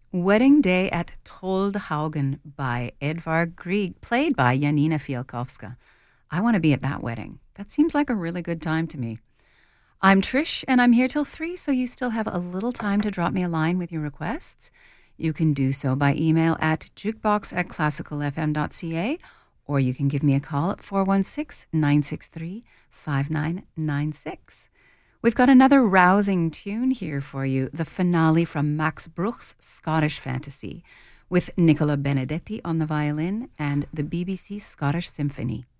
Wedding Day at Troldhaugen by Edvard Grieg, played by Janina Fialkowska. I want to be at that wedding. That seems like a really good time to me. I'm Trish, and I'm here till 3, so you still have a little time to drop me a line with your requests. You can do so by email at jukebox@classicalfm.ca, or you can give me a call at 416-963-5996. We've got another rousing tune here for you, the finale from Max Bruch's Scottish Fantasy, with Nicola Benedetti on the violin and the BBC Scottish Symphony.